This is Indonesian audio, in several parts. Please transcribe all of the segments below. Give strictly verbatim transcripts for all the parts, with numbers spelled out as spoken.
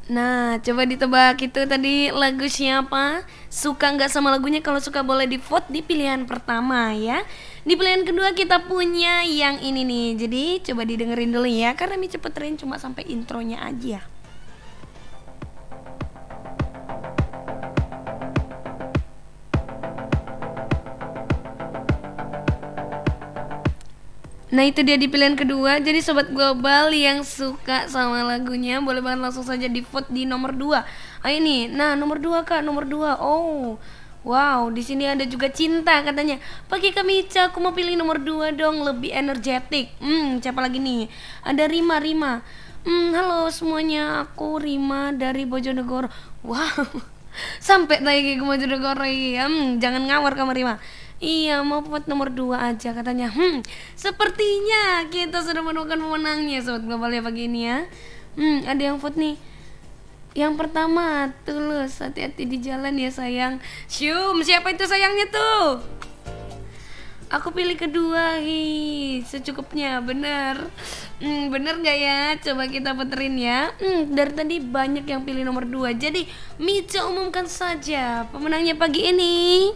Nah, coba ditebak itu tadi lagu siapa? Suka nggak sama lagunya? Kalau suka boleh di vote di pilihan pertama ya. Di pilihan kedua kita punya yang ini nih. Jadi coba didengerin dulu ya, karena Mi cepetin cuma sampai intronya aja. Nah itu dia di pilihan kedua. Jadi sobat global yang suka sama lagunya boleh banget langsung saja di vote di nomor dua. Ayo nih, nah nomor dua kak, nomor dua. Oh, wow, di sini ada juga Cinta katanya. Pakai Kamica, aku mau pilih nomor dua dong, lebih energetik. Hmm, siapa lagi nih? Ada Rima, Rima. Hmm, halo semuanya, aku Rima dari Bojonegoro. Wow, sampai lagi ke Bojonegoro ya. Hmm, jangan ngawur kamu Rima. Iya, mau vote nomor dua aja katanya. Hmm, sepertinya kita sudah menemukan pemenangnya sobat global ya pagi ini ya. Hmm, ada yang vote nih. Yang pertama, Tulus, hati-hati di jalan ya sayang. Syum, siapa itu sayangnya tuh? Aku pilih kedua, hi, secukupnya, bener. Hmm, bener gak ya? Coba kita puterin ya. Hmm, dari tadi banyak yang pilih nomor dua. Jadi, Mica umumkan saja pemenangnya pagi ini.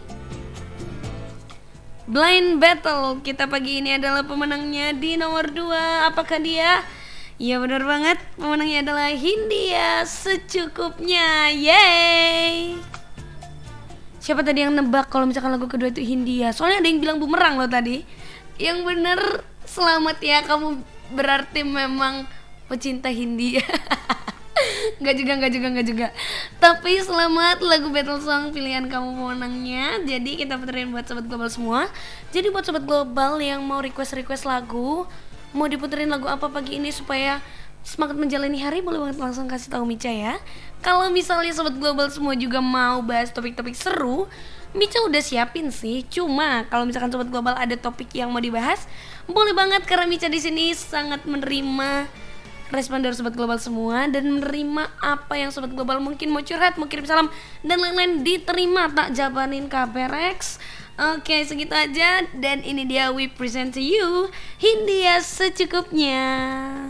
Blind Battle kita pagi ini adalah pemenangnya di nomor dua. Apakah dia? Ya benar banget, pemenangnya adalah Hindia secukupnya. Yeay. Siapa tadi yang nebak kalau misalkan lagu kedua itu Hindia? Soalnya ada yang bilang Bumerang loh tadi. Yang bener, selamat ya, kamu berarti memang pecinta Hindia. Gak juga, gak juga, gak juga. Tapi selamat lagu battle song pilihan kamu pemenangnya. Jadi kita puterin buat sobat global semua. Jadi buat sobat global yang mau request-request lagu, mau diputerin lagu apa pagi ini supaya semangat menjalani hari, boleh banget langsung kasih tahu Mica ya. Kalau misalnya sobat global semua juga mau bahas topik-topik seru, Mica udah siapin sih. Cuma kalau misalkan sobat global ada topik yang mau dibahas, boleh banget karena Mica di sini sangat menerima respon dari sobat global semua dan menerima apa yang sobat global mungkin mau curhat, mau kirim salam dan lain-lain diterima, tak jabanin kaberex. Oke, segitu aja dan ini dia we present to you Hindia secukupnya.